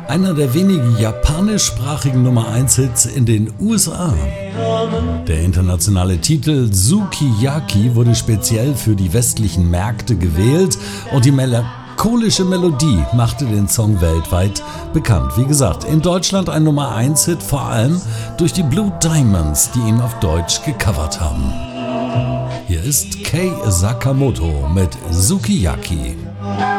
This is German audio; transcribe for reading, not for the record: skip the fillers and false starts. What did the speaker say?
Einer der wenigen japanischsprachigen Nummer-1-Hits in den USA. Der internationale Titel Sukiyaki wurde speziell für die westlichen Märkte gewählt und die melancholische Melodie machte den Song weltweit bekannt. Wie gesagt, in Deutschland ein Nummer-1-Hit, vor allem durch die Blue Diamonds, die ihn auf Deutsch gecovert haben. Hier ist Kei Sakamoto mit Sukiyaki.